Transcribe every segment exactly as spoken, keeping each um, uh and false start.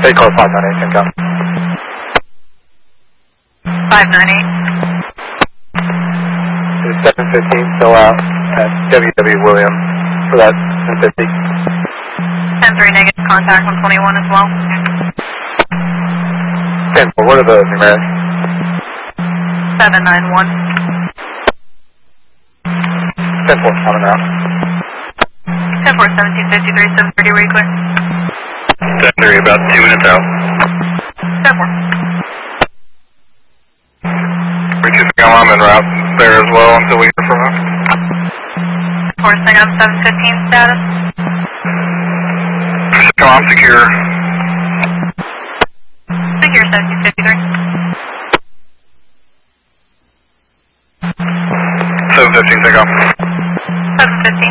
State car five nine eight, Income. five nine eight. It's seven fifteen, still out at W W William for that ten fifty. ten three negative, contact one twenty-one as well. ten four, what are the numerics? seven nine one. ten four, coming out. ten four, seventeen fifty-three, seven thirty, where you clear? ten three, about two minutes out. ten four. I'm en route there as well until we hear from him. four, Saigon seven fifteen status. Come on, secure. Secure seventeen fifty-three. seven fifteen, take off. seven fifteen.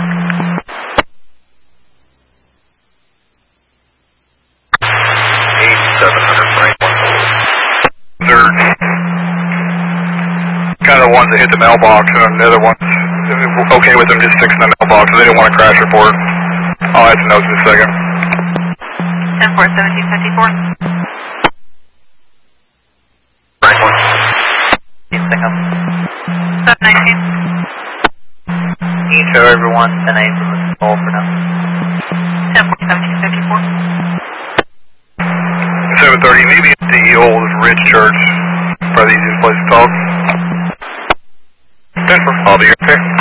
eighty-seven hundred, right? They're kind of the ones that hit the mailbox, and the other ones, okay with them just fixing the mailbox, so they didn't want a crash report. I'll add some notes in a second. ten four, seventeen fifty-four. Right one. seven nineteen. Can you show everyone ten eight from the call for now? ten four, seventeen fifty-four. seven thirty, maybe at the old Ridge Church, probably the easiest place to talk. ten four, I'll be here, okay?